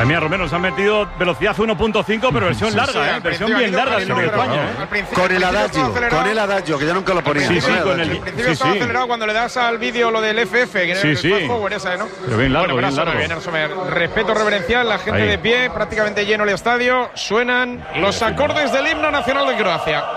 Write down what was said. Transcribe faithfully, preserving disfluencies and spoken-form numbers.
Mira, Romero, nos han metido velocidad uno punto cinco, pero versión sí, larga, sí, ¿eh? Versión bien larga del Norte de España. ¿eh? Con el adagio, con el adagio, que ya nunca lo ponía. Sí, sí, con el. Al principio Sí, estaba sí. acelerado cuando le das al vídeo lo del F F, que Sí, era sí. el Fast Forward esa, ¿no? Pero bien largo, bueno, bien largo. bien, Sommer. Respeto reverencial, la gente Ahí. de pie, prácticamente lleno el estadio. Suenan los acordes del himno nacional de Croacia.